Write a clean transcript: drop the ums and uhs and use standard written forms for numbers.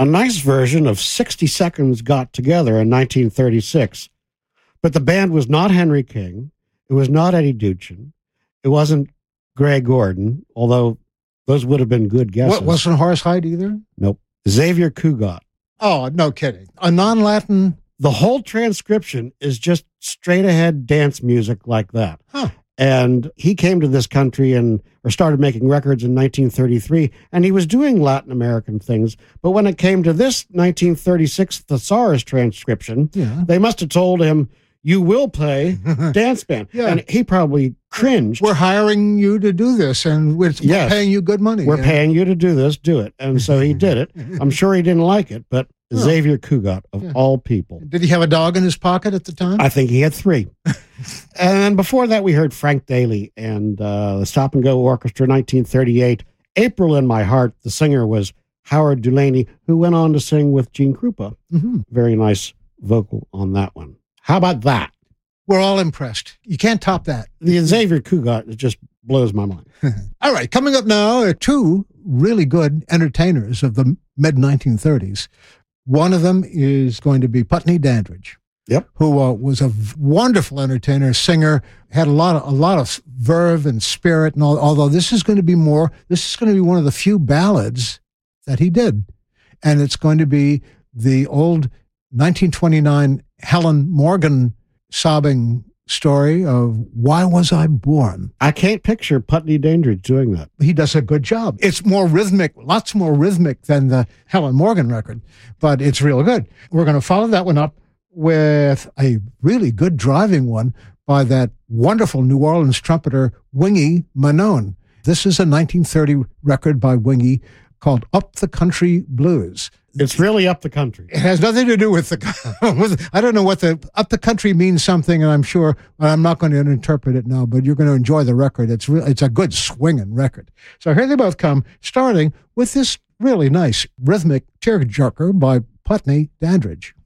a nice version of 60 Seconds got together in 1936. But the band was not Henry King. It was not Eddie Duchin. It wasn't Greg Gordon, although those would have been good guesses. What, wasn't Horace Heidt either? Nope. Xavier Cugat. Oh, no kidding. A non-Latin... The whole transcription is just straight-ahead dance music like that. Huh. And he came to this country or started making records in 1933, and he was doing Latin American things. But when it came to this 1936 thesaurus transcription, they must have told him, you will play dance band. And he probably cringed. We're hiring you to do this, and we're paying you good money. We're paying you to do this, do it. And so he did it. I'm sure he didn't like it, but Xavier Cugat, of all people. Did he have a dog in his pocket at the time? I think he had 3. And before that, we heard Frank Daly and the Stop and Go Orchestra, 1938. April in My Heart. The singer was Howard Delaney, who went on to sing with Gene Krupa. Very nice vocal on that one. How about that? We're all impressed. You can't top that. The Xavier Cugat just blows my mind. All right, coming up now are 2 really good entertainers of the mid-1930s. One of them is going to be Putney Dandridge, who was a wonderful entertainer, singer, had a lot of verve and spirit, and all. Although this is going to be one of the few ballads that he did, and it's going to be the old 1929 Helen Morgan sobbing story of Why Was I Born? I can't picture Putney Dandridge doing that. He does a good job. It's more rhythmic, lots more rhythmic than the Helen Morgan record, but it's real good. We're going to follow that one up with a really good driving one by that wonderful New Orleans trumpeter, Wingy Manone. This is a 1930 record by Wingy called Up the Country Blues. It's really up the country. It has nothing to do with I don't know what up the country means something, and I'm not going to interpret it now, but you're going to enjoy the record. It's a good swinging record. So here they both come, starting with this really nice rhythmic tearjerker by Putney Dandridge.